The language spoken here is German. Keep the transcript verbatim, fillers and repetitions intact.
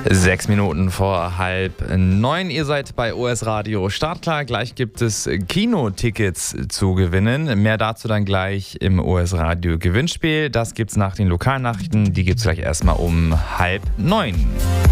Sechs Minuten vor halb neun. Ihr seid bei O S Radio Startklar. Gleich gibt es Kinotickets zu gewinnen. Mehr dazu dann gleich im O S Radio Gewinnspiel. Das gibt's nach den Lokalnachrichten. Die gibt's gleich erstmal um halb neun.